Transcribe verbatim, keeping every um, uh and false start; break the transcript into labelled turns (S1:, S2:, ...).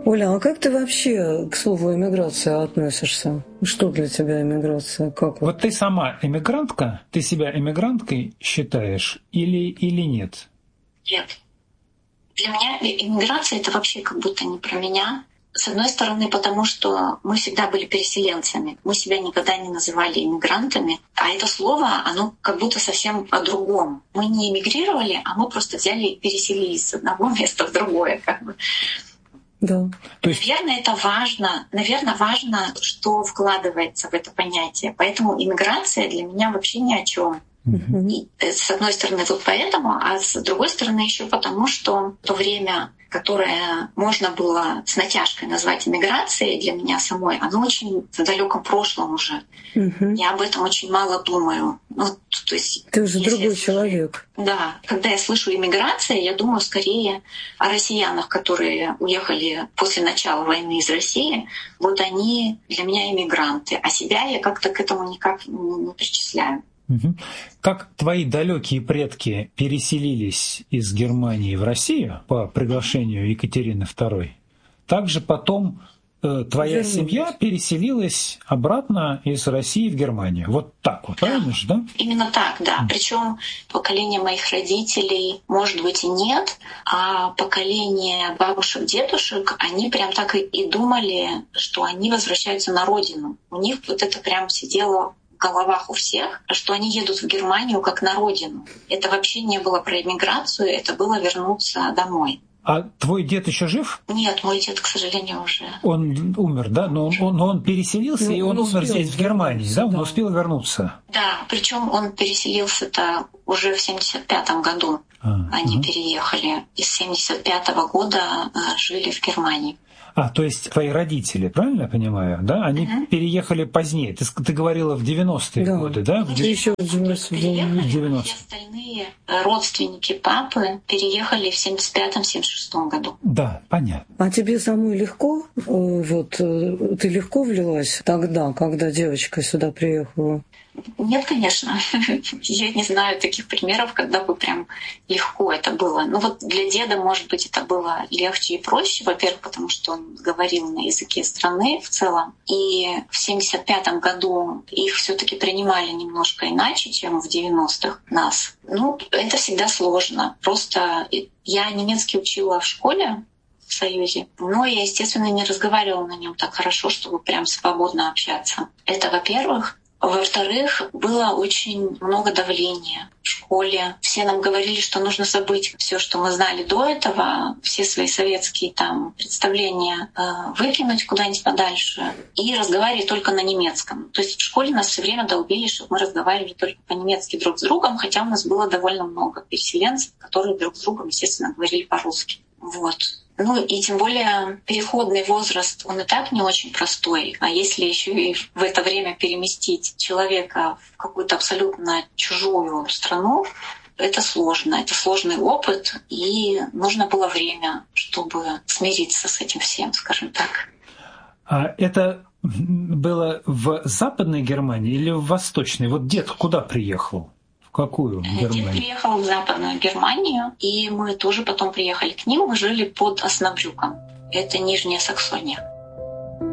S1: Оля, а как ты вообще к слову эмиграция относишься? Что для тебя эмиграция? Как?
S2: Вот ты сама эмигрантка? Ты себя эмигранткой считаешь или, или нет?
S3: Нет. Для меня эмиграция — это вообще как будто не про меня. С одной стороны, потому что мы всегда были переселенцами. Мы себя никогда не называли иммигрантами. А это слово, оно как будто совсем о другом. Мы не эмигрировали, а мы просто взяли и переселились с одного места в другое. Как бы.
S1: Да.
S2: То есть...
S3: Наверное, это важно. Наверное, важно, что вкладывается в это понятие. Поэтому иммиграция для меня вообще ни о чем.
S1: Mm-hmm.
S3: И, с одной стороны, вот поэтому, а с другой стороны еще потому, что то время, которое можно было с натяжкой назвать иммиграцией для меня самой, оно очень в далеком прошлом уже.
S1: Mm-hmm.
S3: Я об этом очень мало думаю. Ну, то есть,
S1: ты уже другой
S3: я...
S1: человек.
S3: Да. Когда я слышу иммиграция, я думаю скорее о россиянах, которые уехали после начала войны из России. Вот они для меня иммигранты. А себя я как-то к этому никак не причисляю.
S2: Угу. Как твои далекие предки переселились из Германии в Россию по приглашению Екатерины второй, также потом э, твоя
S1: Вернулись.
S2: семья переселилась обратно из России в Германию. Вот так вот, правильно же, да?
S3: Именно так, да. Mm. Причем поколение моих родителей, может быть, и нет, а поколение бабушек, дедушек, они прям так и, и думали, что они возвращаются на родину. У них вот это прям сидело в головах у всех, что они едут в Германию как на родину. Это вообще не было про эмиграцию, это было вернуться домой.
S2: А твой дед еще жив?
S3: Нет, мой дед, к сожалению, уже.
S2: Он умер, да? Но он, он, но он переселился, ну, и он, он умер здесь, в Германии, да? Он
S3: да.
S2: успел вернуться.
S3: Да, причем он переселился-то уже в семьдесят пятом году. А, Они угу. переехали. И с семьдесят пятого года жили в Германии.
S2: А, то есть твои родители, правильно я понимаю, да? Они uh-huh. переехали позднее. Ты, ты говорила в девяностые
S1: да.
S2: годы, да?
S3: Где еще в девяностые. Все остальные родственники папы переехали в семьдесят пятом — семьдесят шестом году.
S2: Да, понятно.
S1: А тебе самой легко? Вот ты легко влилась тогда, когда девочка сюда приехала?
S3: Нет, конечно. Я не знаю таких примеров, когда бы прям легко это было. Ну вот для деда, может быть, это было легче и проще, во-первых, потому что он говорил на языке страны в целом. И в семьдесят пятом году их все-таки принимали немножко иначе, чем в девяностых нас. Ну, это всегда сложно. Просто я немецкий учила в школе в Союзе, но я, естественно, не разговаривала на нем так хорошо, чтобы прям свободно общаться. Это, во-первых. Во-вторых, было очень много давления в школе. Все нам говорили, что нужно забыть все, что мы знали до этого, все свои советские там представления э, выкинуть куда-нибудь подальше и разговаривать только на немецком. То есть в школе нас все время долбили, чтобы мы разговаривали только по-немецки друг с другом, хотя у нас было довольно много переселенцев, которые друг с другом, естественно, говорили по-русски. Вот. Ну и тем более переходный возраст, он и так не очень простой. А если еще и в это время переместить человека в какую-то абсолютно чужую страну, это сложно. Это сложный опыт, и нужно было время, чтобы смириться с этим всем, скажем так.
S2: А это было в Западной Германии или в Восточной? Вот дед куда приехал? Какую Германию?
S3: Дед приехал в Западную Германию, и мы тоже потом приехали к ним. Мы жили под Оснабрюком. Это Нижняя Саксония.